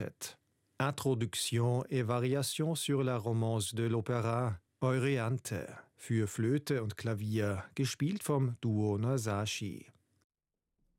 Introduction et Variation sur la Romance de l'Opéra Euryanthe für Flöte und Klavier, gespielt vom Duo Nasashi.